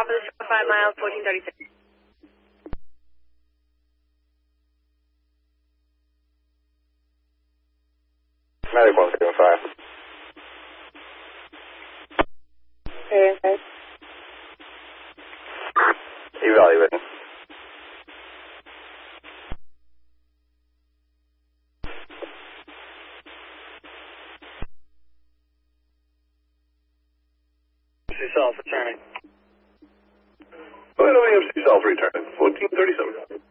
5 miles, 1436. Medic 175. Okay. Evaluating. South returning. Go ahead, OAMC South returning. 1437.